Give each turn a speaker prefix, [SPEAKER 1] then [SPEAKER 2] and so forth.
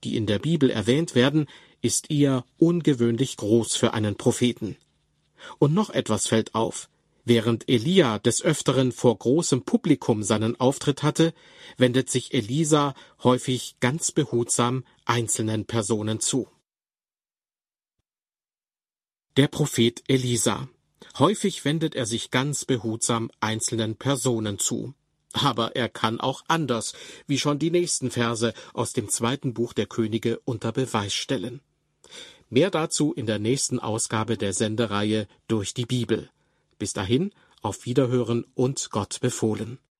[SPEAKER 1] die in der Bibel erwähnt werden, ist eher ungewöhnlich groß für einen Propheten. Und noch etwas fällt auf. Während Elia des Öfteren vor großem Publikum seinen Auftritt hatte, wendet sich Elisa häufig ganz behutsam einzelnen Personen zu. Der Prophet Elisa. Häufig wendet er sich ganz behutsam einzelnen Personen zu. Aber er kann auch anders, wie schon die nächsten Verse aus dem 2. Buch der Könige unter Beweis stellen. Mehr dazu in der nächsten Ausgabe der Sendereihe Durch die Bibel. Bis dahin, auf Wiederhören und Gott befohlen.